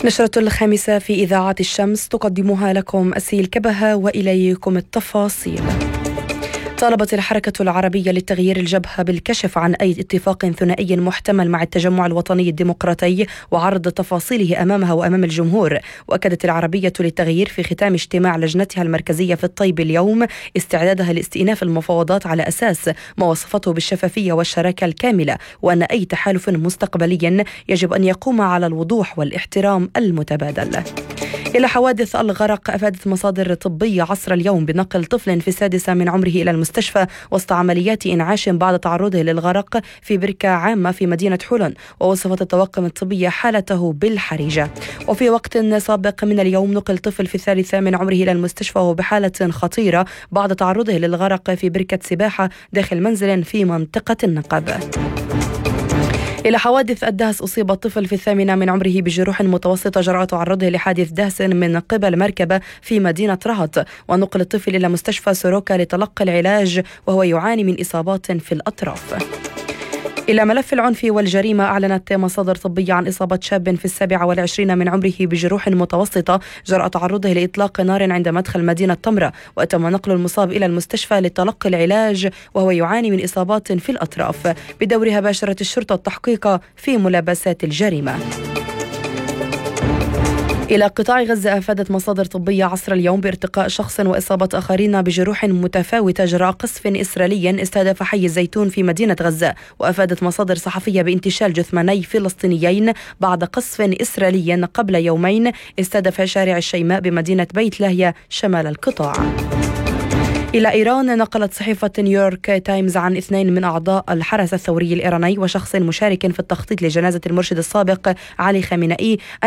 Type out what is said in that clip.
نشرة الخامسة في إذاعة الشمس تقدمها لكم أسيل كبهة وإليكم التفاصيل. طالبت الحركة العربية للتغيير الجبهة بالكشف عن أي اتفاق ثنائي محتمل مع التجمع الوطني الديمقراطي وعرض تفاصيله أمامها وأمام الجمهور. وأكدت العربية للتغيير في ختام اجتماع لجنتها المركزية في الطيب اليوم استعدادها لاستئناف المفاوضات على أساس ما وصفته بالشفافية والشراكة الكاملة، وأن أي تحالف مستقبلي يجب أن يقوم على الوضوح والاحترام المتبادل. إلى حوادث الغرق، أفادت مصادر طبية عصر اليوم بنقل طفل في السادسة من عمره إلى المستشفى وسط عمليات إنعاش بعد تعرضه للغرق في بركة عامة في مدينة حلن، ووصفت الطواقم الطبية حالته بالحرجة. وفي وقت سابق من اليوم نقل طفل في الثالثة من عمره إلى المستشفى وهو بحالة خطيرة بعد تعرضه للغرق في بركة سباحة داخل منزل في منطقة النقب. إلى حوادث الدهس، أصيب الطفل في الثامنة من عمره بجروح متوسطة جراء تعرضه لحادث دهس من قبل مركبة في مدينة رهط، ونقل الطفل إلى مستشفى سوروكا لتلقي العلاج وهو يعاني من إصابات في الأطراف. إلى ملف العنف والجريمة، أعلنت مصادر طبية عن إصابة شاب في 27 من عمره بجروح متوسطة جراء تعرضه لإطلاق نار عند مدخل مدينة تمرة، وتم نقل المصاب إلى المستشفى لتلقي العلاج وهو يعاني من إصابات في الأطراف. بدورها باشرت الشرطة التحقيق في ملابسات الجريمة. إلى قطاع غزة، أفادت مصادر طبية عصر اليوم بارتقاء شخص وإصابة آخرين بجروح متفاوتة جراء قصف إسرائيلي استهدف حي الزيتون في مدينة غزة. وأفادت مصادر صحفية بانتشال جثماني فلسطينيين بعد قصف إسرائيلي قبل يومين استهدف شارع الشيماء بمدينة بيت لاهيا شمال القطاع. إلى إيران، نقلت صحيفة نيويورك تايمز عن 2 من أعضاء الحرس الثوري الإيراني وشخص مشارك في التخطيط لجنازة المرشد السابق علي خامنئي